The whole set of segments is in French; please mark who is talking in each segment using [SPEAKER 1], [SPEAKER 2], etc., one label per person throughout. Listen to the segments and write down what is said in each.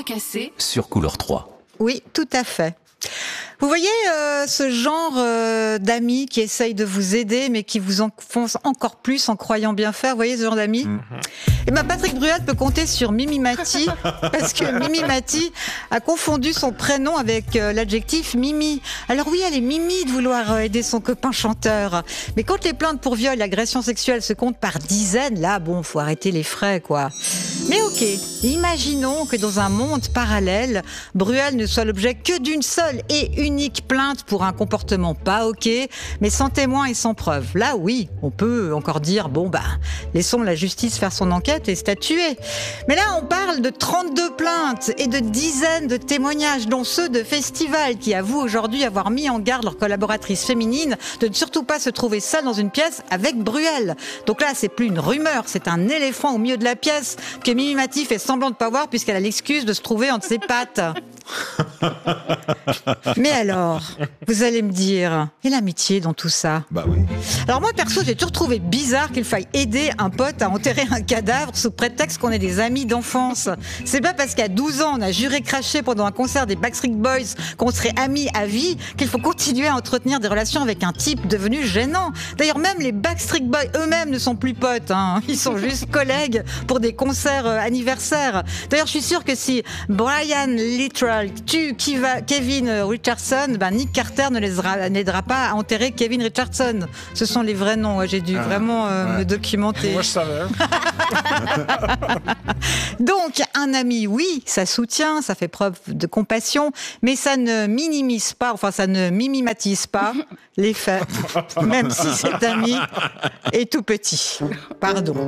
[SPEAKER 1] bras cassés
[SPEAKER 2] sur Couleur 3.
[SPEAKER 3] Oui, tout à fait. Vous voyez ce genre d'amis qui essayent de vous aider, mais qui vous enfoncent encore plus en croyant bien faire. Vous voyez ce genre d'amis Et ben Patrick Bruel peut compter sur Mimi Mati, parce que Mimi Mati a confondu son prénom avec l'adjectif Mimi. Alors oui, elle est Mimi de vouloir aider son copain chanteur. Mais quand les plaintes pour viol et agression sexuelle se comptent par dizaines, là, bon, faut arrêter les frais, quoi. Mais ok, imaginons que dans un monde parallèle, Bruel ne soit l'objet que d'une seule et unique plainte pour un comportement pas ok, mais sans témoin et sans preuve. Là, oui, on peut encore dire, bon, laissons la justice faire son enquête et statuer. Mais là, on parle de 32 plaintes et de dizaines de témoignages, dont ceux de festivals qui avouent aujourd'hui avoir mis en garde leurs collaboratrices féminines de ne surtout pas se trouver seules dans une pièce avec Bruel. Donc là, c'est plus une rumeur, c'est un éléphant au milieu de la pièce que Mimi Mati fait semblant de pas voir puisqu'elle a l'excuse de se trouver entre ses pattes. Mais alors, vous allez me dire, et l'amitié dans tout ça ?
[SPEAKER 4] Bah oui.
[SPEAKER 3] Alors moi, perso, j'ai toujours trouvé bizarre qu'il faille aider un pote à enterrer un cadavre sous prétexte qu'on est des amis d'enfance. C'est pas parce qu'à 12 ans, on a juré cracher pendant un concert des Backstreet Boys qu'on serait amis à vie qu'il faut continuer à entretenir des relations avec un type devenu gênant. D'ailleurs, même les Backstreet Boys eux-mêmes ne sont plus potes, hein. Ils sont juste collègues pour des concerts anniversaires. D'ailleurs, je suis sûre que si Brian Littrell tue Kevin Richardson, Nick Carter n'aidera pas à enterrer Kevin Richardson. Ce sont les vrais noms. Ouais, j'ai dû vraiment me documenter.
[SPEAKER 5] Moi, je savais.
[SPEAKER 3] Donc, un ami, oui, ça soutient, ça fait preuve de compassion, mais ça ne minimise pas, enfin, ça ne mimatise pas les faits, même si cet ami est tout petit. Pardon.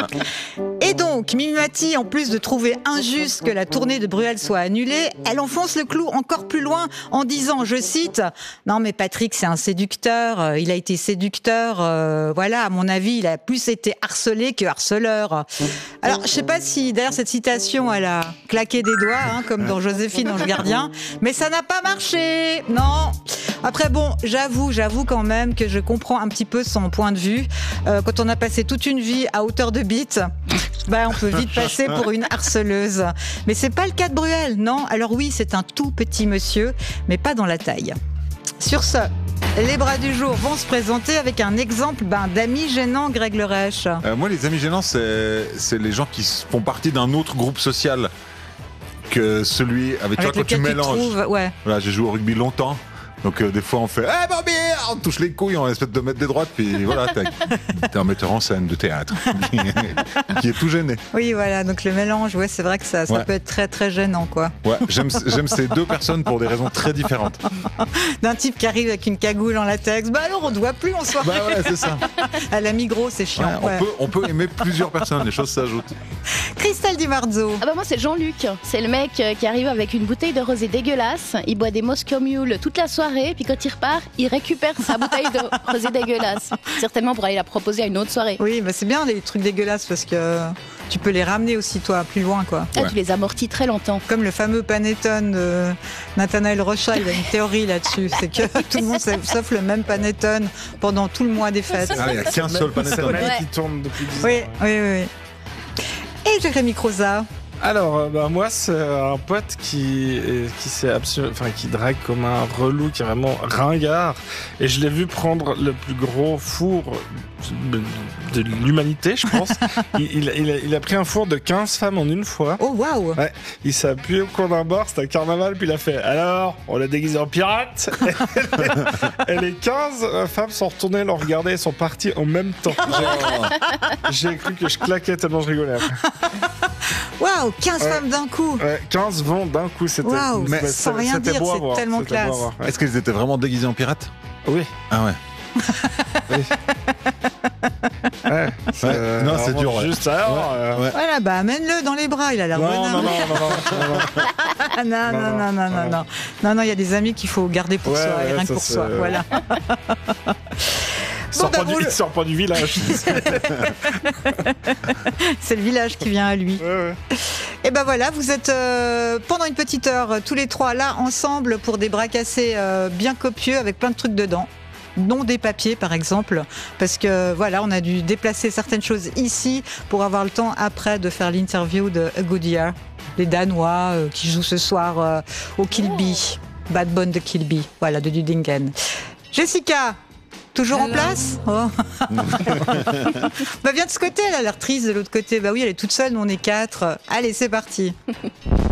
[SPEAKER 3] Et donc, Mimi Mati, en plus de trouver injuste que la tournée de Bruel soit annulée, elle enfonce le clou encore plus loin en disant, je cite, « Non mais Patrick, c'est un séducteur, il a été séducteur, voilà, à mon avis, il a plus été harcelé que harceleur. » Alors, je sais pas si, d'ailleurs, cette citation, elle a claqué des doigts, comme dans Joséphine, Ange Gardien, mais ça n'a pas marché, non. Après, bon, j'avoue quand même que je comprends un petit peu son point de vue. Quand on a passé toute une vie à hauteur de bite, on peut vite passer pour une harceleuse. Mais c'est pas le cas de Bruel, non. Alors oui, c'est un tout petit monsieur, mais pas dans la taille. Sur ce, les bras du jour vont se présenter avec un exemple d'amis gênants, Greg Lerèche.
[SPEAKER 4] Moi, les amis gênants, c'est les gens qui font partie d'un autre groupe social que celui avec toi quand tu mélanges.
[SPEAKER 3] Ouais.
[SPEAKER 4] Voilà, j'ai joué au rugby longtemps. Donc des fois on fait « Bobby !» On touche les couilles, on essaie de mettre des droites, puis voilà, t'es un metteur en scène de théâtre qui est tout gêné.
[SPEAKER 3] Oui, voilà, donc le mélange, ouais, c'est vrai que ça peut être très très gênant, quoi.
[SPEAKER 4] Ouais, j'aime ces deux personnes pour des raisons très différentes.
[SPEAKER 3] D'un type qui arrive avec une cagoule en latex, alors on ne voit plus en soirée.
[SPEAKER 4] Ouais, c'est ça.
[SPEAKER 3] À la Migros, c'est chiant.
[SPEAKER 4] Ouais, on peut aimer plusieurs personnes, les choses s'ajoutent.
[SPEAKER 3] Christelle Di Marzo.
[SPEAKER 6] Moi c'est Jean-Luc, c'est le mec qui arrive avec une bouteille de rosé dégueulasse, il boit des Moscow Mule toute la soirée, puis quand il repart, il récupère sa bouteille de rosé dégueulasse, certainement pour aller la proposer à une autre soirée.
[SPEAKER 3] Oui, c'est bien les trucs dégueulasses parce que tu peux les ramener aussi toi plus loin, quoi.
[SPEAKER 6] Tu les amortis très longtemps.
[SPEAKER 3] Comme le fameux panettone de Nathanaël Rocha, il a une théorie là-dessus, c'est que tout le monde sauf le même panettone pendant tout le mois des fêtes.
[SPEAKER 4] Il n'y a qu'un seul panettone.
[SPEAKER 5] Qui tourne depuis 10 ans.
[SPEAKER 3] Oui. Et Jérémy Croza.
[SPEAKER 5] Alors, moi, c'est un pote qui drague comme un relou, qui est vraiment ringard. Et je l'ai vu prendre le plus gros four de l'humanité, je pense. il a pris un four de 15 femmes en une fois.
[SPEAKER 3] Oh, waouh!
[SPEAKER 5] Ouais, il s'est appuyé au coin d'un bord, c'était un carnaval, puis il a fait « Alors, on l'a déguisé en pirate ?» Et les 15 femmes sont retournées, l'ont regardé et sont parties en même temps. J'ai cru que je claquais tellement je rigolais.
[SPEAKER 3] Waouh, 15 femmes d'un coup.
[SPEAKER 5] Ouais, 15 vont d'un coup, c'était
[SPEAKER 3] sans rien dire, c'est tellement classe.
[SPEAKER 4] Est-ce qu'ils étaient vraiment déguisés en pirates ?
[SPEAKER 5] Oui.
[SPEAKER 4] Ah ouais.
[SPEAKER 5] Oui.
[SPEAKER 4] Non, c'est dur.
[SPEAKER 5] Juste alors.
[SPEAKER 3] Voilà, amène-le dans les bras, il a l'air bonhomme. Non, il y a des amis qu'il faut garder pour soi, et rien que pour soi. Voilà.
[SPEAKER 5] Il sort pas du village.
[SPEAKER 3] C'est le village qui vient à lui.
[SPEAKER 5] Ouais.
[SPEAKER 3] Et voilà, vous êtes pendant une petite heure tous les trois là ensemble pour des bras cassés bien copieux avec plein de trucs dedans. Non des papiers par exemple, parce que voilà, on a dû déplacer certaines choses ici pour avoir le temps après de faire l'interview de A Good Year. les Danois qui jouent ce soir au Kilby. Bad Bone de Kilby, voilà, de Dudingen. Jessica, toujours en place? Viens de ce côté, elle a l'air triste de l'autre côté. Bah oui, elle est toute seule, nous on est 4. Allez, c'est parti.